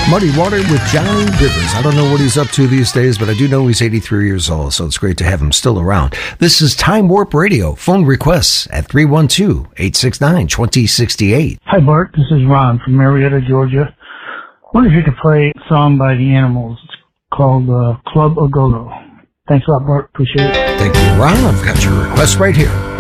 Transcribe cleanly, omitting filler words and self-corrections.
Muddy Water with Johnny Rivers. I don't know what he's up to these days, but I do know he's 83 years old, so it's great to have him still around. This is Time Warp Radio. Phone requests at 312-869-2068. Hi, Bart. This is Ron from Marietta, Georgia. I wonder if you could play a song by the Animals. It's called Club A Go-Go. Thanks a lot, Bart. Appreciate it. Thank you, Ron. I've got your request right here.